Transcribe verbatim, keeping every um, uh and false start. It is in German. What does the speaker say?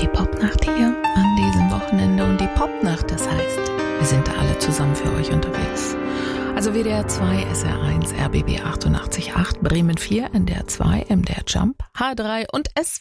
die Popnacht hier an diesem Wochenende. Und die Popnacht, das heißt, wir sind da alle zusammen für euch unterwegs. Also W D R zwei, S R eins, R B B achtundachtzig Komma acht, Bremen vier, N D R zwei, M D R Jump, H drei und S